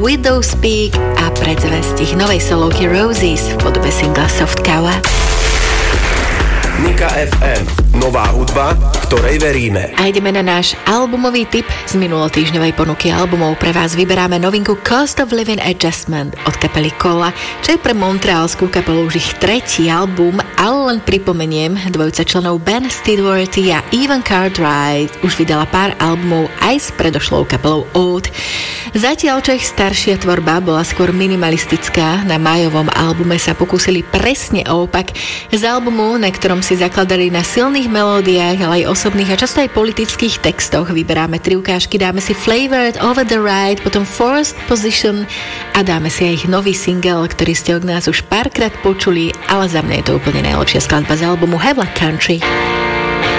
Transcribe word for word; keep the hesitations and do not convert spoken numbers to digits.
Widow's Peak a predzvesť ich novej solovky Roses v podobe singla Soft Cover. Nika ef em. Nová hudba, ktorej veríme. A ideme na náš albumový tip. Z minulotýždňovej ponuky albumov pre vás vyberáme novinku Cost of Living Adjustment od kapely Kola, čo je pre montrealskú kapelu už ich tretí album, ale len pripomeniem, dvojica členov Ben Steedworthy a Evan Cartwright už vydala pár albumov aj s predošlou kapelou Oud. Zatiaľ, čo ich staršia tvorba bola skôr minimalistická, na májovom albume sa pokúsili presne o opak. Z albumu, na ktorom si zakladali na silných melódiách, ale aj osobných a často aj politických textoch, vyberáme tri ukážky, dáme si Flavored, Over the Ride, potom Forced Position a dáme si aj ich nový single, ktorý ste od nás už párkrát počuli, ale za mňa je to úplne najlepšia skladba z albumu Have Like Country.